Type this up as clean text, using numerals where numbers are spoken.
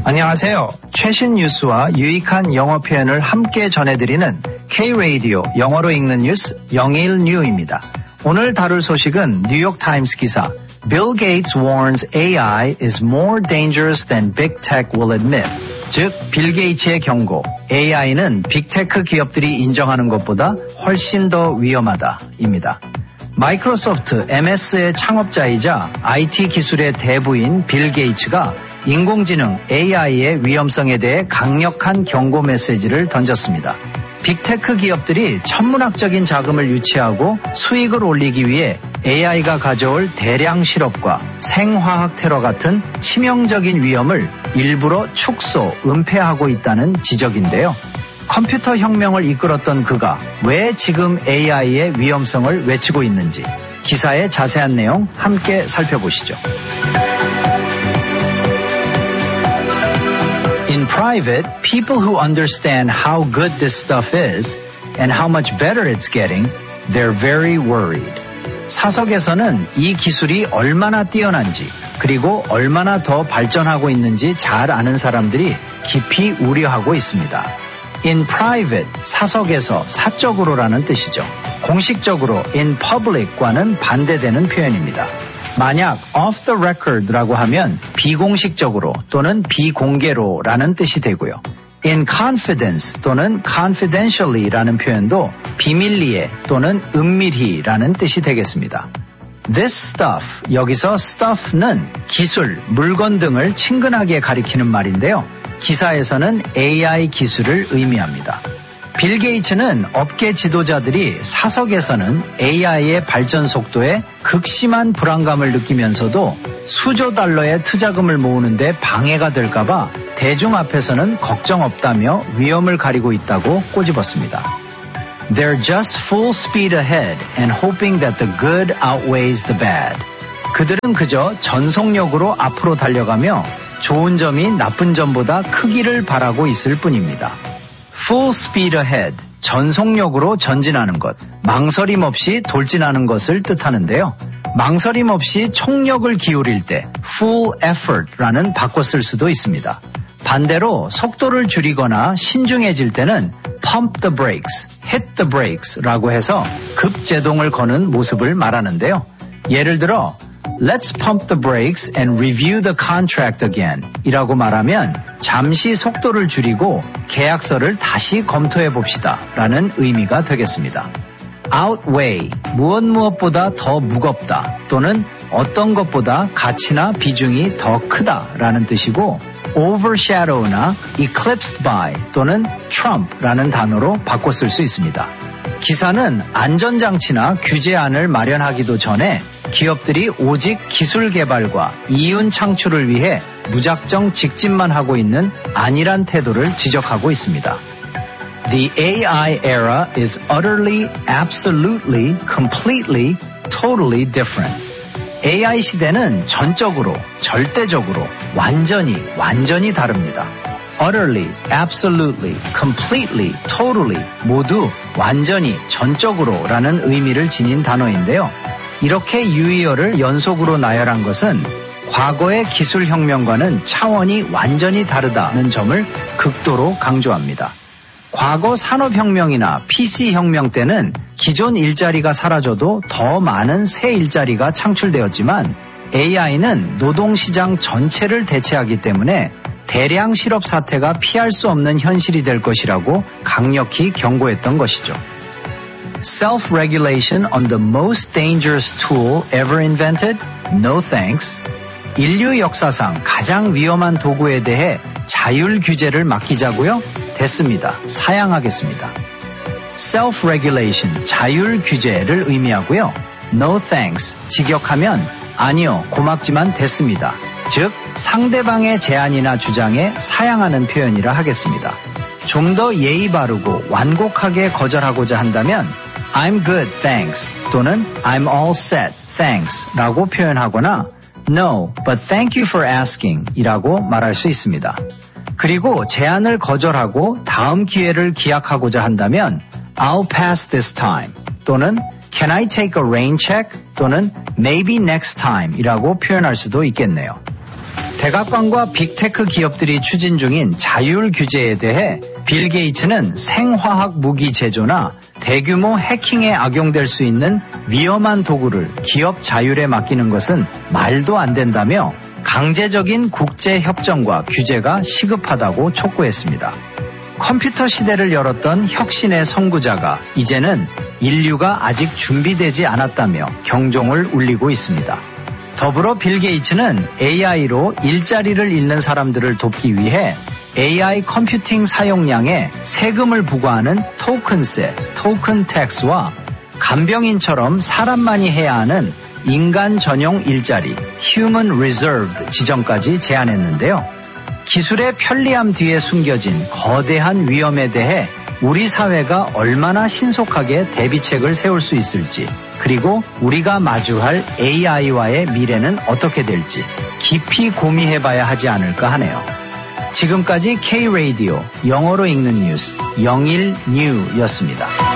안녕하세요. 최신 뉴스와 유익한 영어 표현을 함께 전해드리는 K-Radio 영어로 읽는 뉴스 영일뉴입니다. 오늘 다룰 소식은 뉴욕 타임스 기사 Bill Gates warns AI is more dangerous than big tech will admit. 즉, 빌 게이츠의 경고, AI는 빅테크 기업들이 인정하는 것보다 훨씬 더 위험하다입니다. 마이크로소프트 MS의 창업자이자 IT 기술의 대부인 빌 게이츠가 인공지능 AI의 위험성에 대해 강력한 경고 메시지를 던졌습니다. 빅테크 기업들이 천문학적인 자금을 유치하고 수익을 올리기 위해 AI가 가져올 대량 실업과 생화학 테러 같은 치명적인 위험을 일부러 축소, 은폐하고 있다는 지적인데요. 컴퓨터 혁명을 이끌었던 그가 왜 지금 AI의 위험성을 외치고 있는지 기사의 자세한 내용 함께 살펴보시죠. In private, people who understand how good this stuff is and how much better it's getting, they're very worried. 사석에서는 이 기술이 얼마나 뛰어난지 그리고 얼마나 더 발전하고 있는지 잘 아는 사람들이 깊이 우려하고 있습니다. In private, 사석에서, 사적으로라는 뜻이죠. 공식적으로 in public과는 반대되는 표현입니다. 만약 off the record라고 하면 비공식적으로 또는 비공개로라는 뜻이 되고요. In confidence 또는 confidentially라는 표현도 비밀리에 또는 은밀히라는 뜻이 되겠습니다. This stuff, 여기서 stuff는 기술, 물건 등을 친근하게 가리키는 말인데요. 기사에서는 AI 기술을 의미합니다. 빌 게이츠는 업계 지도자들이 사석에서는 AI의 발전 속도에 극심한 불안감을 느끼면서도 수조 달러의 투자금을 모으는데 방해가 될까봐 대중 앞에서는 걱정 없다며 위험을 가리고 있다고 꼬집었습니다. They're just full speed ahead and hoping that the good outweighs the bad. 그들은 그저 전속력으로 앞으로 달려가며 좋은 점이 나쁜 점보다 크기를 바라고 있을 뿐입니다. Full speed ahead, 전속력으로 전진하는 것, 망설임 없이 돌진하는 것을 뜻하는데요. 망설임 없이 총력을 기울일 때 full effort라는 바꿔 쓸 수도 있습니다. 반대로 속도를 줄이거나 신중해질 때는 pump the brakes, hit the brakes라고 해서 급제동을 거는 모습을 말하는데요. 예를 들어 Let's pump the brakes and review the contract again 이라고 말하면 잠시 속도를 줄이고 계약서를 다시 검토해 봅시다 라는 의미가 되겠습니다. Outweigh, 무엇보다 더 무겁다 또는 어떤 것보다 가치나 비중이 더 크다 라는 뜻이고 overshadow나 eclipsed by 또는 trump라는 단어로 바꿔 쓸 수 있습니다. 기사는 안전장치나 규제안을 마련하기도 전에 기업들이 오직 기술 개발과 이윤 창출을 위해 무작정 직진만 하고 있는 안일한 태도를 지적하고 있습니다. The AI era is utterly, absolutely, completely, totally different. AI 시대는 전적으로, 절대적으로, 완전히 다릅니다. Utterly, absolutely, completely, totally 모두 완전히, 전적으로 라는 의미를 지닌 단어인데요. 이렇게 유의어를 연속으로 나열한 것은 과거의 기술혁명과는 차원이 완전히 다르다는 점을 극도로 강조합니다. 과거 산업혁명이나 PC혁명 때는 기존 일자리가 사라져도 더 많은 새 일자리가 창출되었지만 AI는 노동시장 전체를 대체하기 때문에 대량 실업 사태가 피할 수 없는 현실이 될 것이라고 강력히 경고했던 것이죠. Self-regulation on the most dangerous tool ever invented? No thanks. 인류 역사상 가장 위험한 도구에 대해 자율 규제를 맡기자고요? 됐습니다. 사양하겠습니다. Self-regulation, 자율 규제를 의미하고요. No thanks, 직역하면 아니요, 고맙지만 됐습니다. 즉, 상대방의 제안이나 주장에 사양하는 표현이라 하겠습니다. 좀 더 예의 바르고 완곡하게 거절하고자 한다면 I'm good, thanks 또는 I'm all set, thanks 라고 표현하거나 No, but thank you for asking 이라고 말할 수 있습니다. 그리고 제안을 거절하고 다음 기회를 기약하고자 한다면 I'll pass this time 또는 Can I take a rain check 또는 Maybe next time 이라고 표현할 수도 있겠네요. 백악관과 빅테크 기업들이 추진 중인 자율 규제에 대해 빌 게이츠는 생화학 무기 제조나 대규모 해킹에 악용될 수 있는 위험한 도구를 기업 자율에 맡기는 것은 말도 안 된다며 강제적인 국제 협정과 규제가 시급하다고 촉구했습니다. 컴퓨터 시대를 열었던 혁신의 선구자가 이제는 인류가 아직 준비되지 않았다며 경종을 울리고 있습니다. 더불어 빌 게이츠는 AI로 일자리를 잃는 사람들을 돕기 위해 AI 컴퓨팅 사용량에 세금을 부과하는 토큰세, 토큰 텍스와 간병인처럼 사람만이 해야 하는 인간 전용 일자리, Human Reserved 지정까지 제안했는데요. 기술의 편리함 뒤에 숨겨진 거대한 위험에 대해 우리 사회가 얼마나 신속하게 대비책을 세울 수 있을지, 그리고 우리가 마주할 AI와의 미래는 어떻게 될지 깊이 고민해봐야 하지 않을까 하네요. 지금까지 K-Radio 영어로 읽는 뉴스 영일뉴였습니다.